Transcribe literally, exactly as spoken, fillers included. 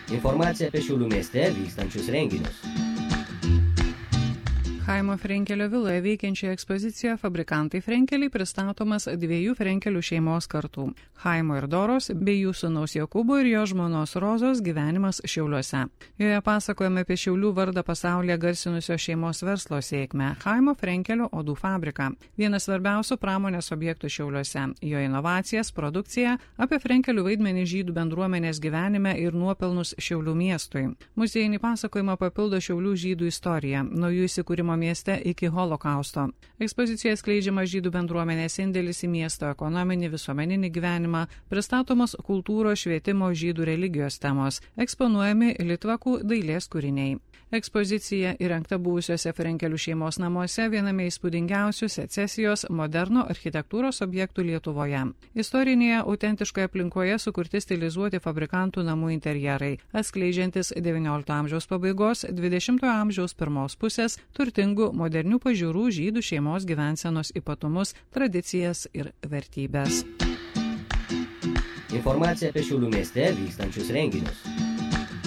Informacija apie Šiaulių mieste vykstančius renginius. Chaimo Frenkelio viloje veikiančioje ekspozicijoje Fabrikantai Frenkeliai pristatomas dviejų Frenkelių šeimos kartų – Chaimo ir Doros bei jų sūnaus Jokūbo ir jo žmonos Rozos gyvenimas Šiauliuose. Joje pasakojame apie Šiaulių vardą pasaulyje garsinusio šeimos verslo sėkmę – Chaimo Frenkelio odų fabriką. Vienas svarbiausių pramonės objektų Šiauliuose, jo inovacijas, produkciją, apie Frenkelių vaidmenį žydų bendruomenės gyvenime ir nuopelnus Šiaulių miestui. Muziejinį pasakojimą papildo Šiaulių žydų istorija, nuo jų įsikūrimo mieste iki holokausto. Ekspozicijoje skleidžiama žydų bendruomenės indėlis į miesto ekonominį visuomeninį gyvenimą, pristatomos kultūros, švietimo, žydų religijos temos, eksponuojami litvakų dailės kūriniai. Ekspozicija įrengta buvusiuose Frenkelių šeimos namuose, viename įspūdingiausių secesijos moderno architektūros objektų Lietuvoje. Istorinėje autentiškoje aplinkoje sukurti stilizuoti fabrikantų namų interjerai, atskleidžiantis devyniolikto amžiaus pabaigos, dvidešimtojo amžiaus pirmos pusės turtingų modernių pažiūrų žydų šeimos gyvensenos ypatumus, tradicijas ir vertybės. Informacija apie Šiaulių mieste vykstančius renginius.